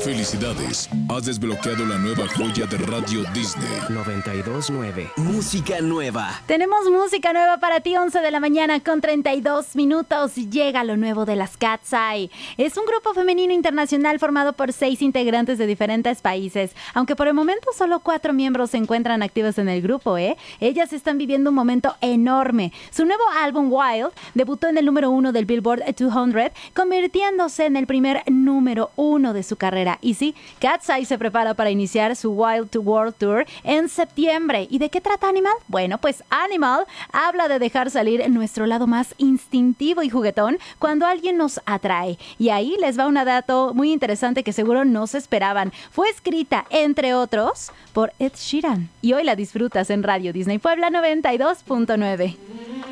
Felicidades, has desbloqueado la nueva joya de Radio Disney. 92.9. Música nueva. Tenemos música nueva para ti, 11 de la mañana con 32 minutos. Llega lo nuevo de las Cat's Eye. Es un grupo femenino internacional formado por 6 integrantes de diferentes países. Aunque por el momento solo 4 miembros se encuentran activos en el grupo, Ellas están viviendo un momento enorme. Su nuevo álbum Wild debutó en el número 1 del Billboard 200, convirtiéndose en el primer número 1 de su carrera. Y sí, Cat's Eye se prepara para iniciar su Wild to World Tour en septiembre. ¿Y de qué trata Animal? Bueno, pues Animal habla de dejar salir nuestro lado más instintivo y juguetón cuando alguien nos atrae. Y ahí les va un dato muy interesante que seguro no se esperaban. Fue escrita, entre otros, por Ed Sheeran. Y hoy la disfrutas en Radio Disney Puebla 92.9.